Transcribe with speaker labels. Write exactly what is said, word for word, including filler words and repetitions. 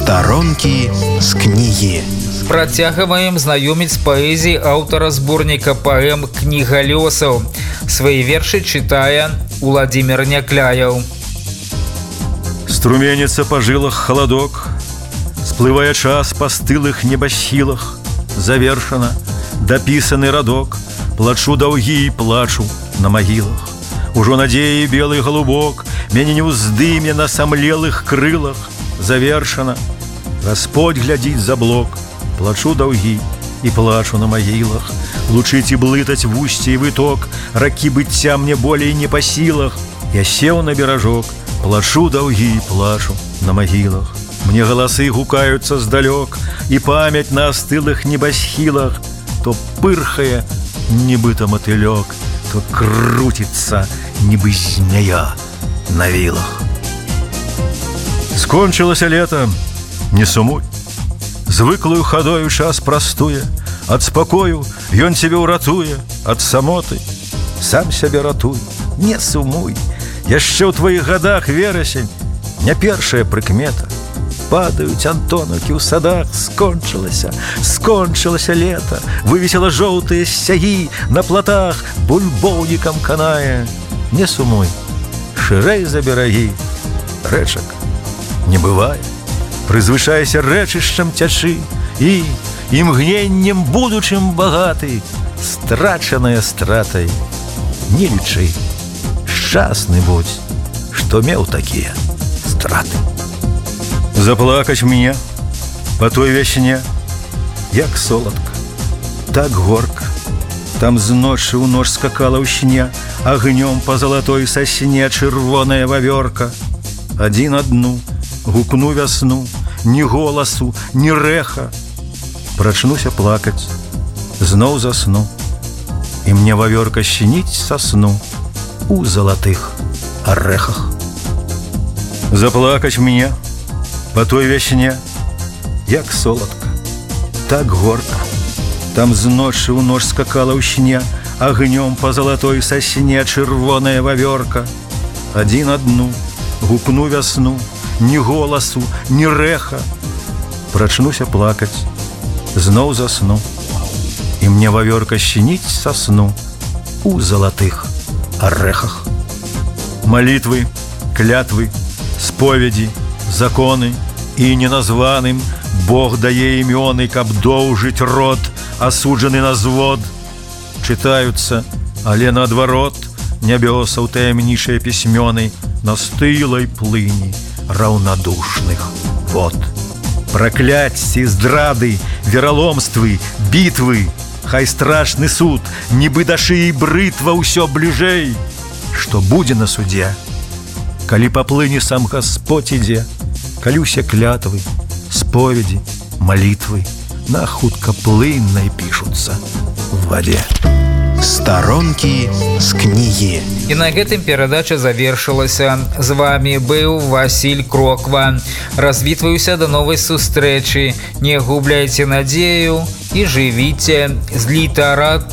Speaker 1: Старонкі з кнігі.
Speaker 2: Працягваем знаёміць з паэзіяй аўтара зборніка паэм «Кніга лёсаў». Свае вершы чытае Уладзімір Някляяў.
Speaker 3: Струменится по жилах холодок, сплывая час по стылых небосхилах. Завершено, дописанный родок, плачу долги и плачу на могилах. Ужо надеи белый голубок меня не уздыме на сомлелых крылах. Завершено, Господь глядит за блок, плачу долги и плачу на могилах. Лучить и блытать в устье и выток, раки быття мне более не по силах. Я сел на бережок, плачу долги и плачу на могилах. Мне голосы гукаются сдалек, и память на остылых небосхилах. То пырхая, нібыта мотылек, то крутится, нібы змея на вилах. Скончилось лето, не сумуй, звыклую ходою час простуя. От спокою ён тебе уратуе, от самоты сам себе ратуй. Не сумуй, яшчэ ў твоих годах верасень не першая прыкмета. Падаюць антонаўкі ў садах, скончылася, скончылася лето. Вывесела жоўтыя сцягі на плотах, бульбоўнікам канае. Не сумуй, шырэй за берагі, рэчак не бывае. Прызвышайся рэчышчам цячы і імгненнем будучым багаты, страчаная стратай не лічы. Шчасны будь, што меў такія страты. Заплакать мне по той вясне, як солодко, так горко. Там з ночы ў ноч скакала ў сне, агнём по золотой сосне чырвоная вавёрка. Адзін адну гукну вясну, ні голасу, ні рэха. Прачнуся плакаць, зноў засну, і мне вавёрка щиніць са сну у залатых арэхах. Заплакать мне по той вясне, як солодко, так горко. Там з ночы ў ноч скакала ў сне, агнём по золотой сосне чырвоная вавёрка. Адзін адну гукну вясну, ні голасу, ні рэха. Прачнуся плакаць, зноў засну, і мне вавёрка щиніць са сну у залатых арэхах. Молитвы, клятвы, споведи, законы і неназваным Бог дае імёны, каб доўжыць род, асуджаны на звод. Чытаюцца, але наадварот, нябёсаў таямнічыя пісьмёны на стылай плыні раўнадушных вод. Пракляцці, здрады, вераломствы, бітвы, хай страшны суд, нібы да шыі брытва ўсё бліжэй. Што будзе на судзе, калі паплыне сам Гасподь ідзе, калі ўсе клятвы, споведи, молитвы на хуткаплыннай пішуцца в вадзе.
Speaker 1: Старонкі з кнігі.
Speaker 2: І на гэтым перадача завершылася. З вами быў Васіль Кроква. Развітваюся да новай сустрэчы. Не губляйце надзею і жывіце з літаратурай.